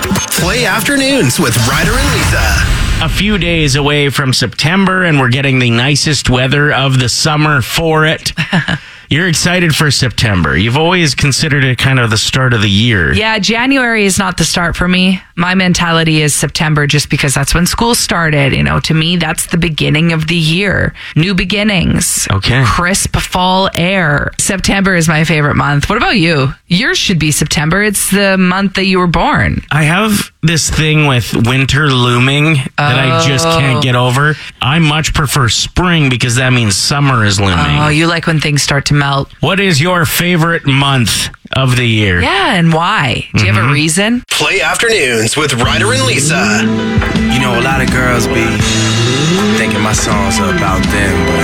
Play Afternoons with Ryder and Lisa. A few days away from September, and we're getting the nicest weather of the summer for it. You're excited for September. You've always considered it kind of the start of the year. Yeah, January is not the start for me. My mentality is September just because that's when school started. You know, to me, that's the beginning of the year. New beginnings. Okay. Crisp fall air. September is my favorite month. What about you? Yours should be September. It's the month that you were born. I have this thing with winter looming that I just can't get over. I much prefer spring because that means summer is looming. Oh, you like when things start to melt. What is your favorite month of the year? Yeah, and why? Do you have a reason? Play Afternoons with Ryder and Lisa. You know, a lot of girls be thinking my songs are about them, but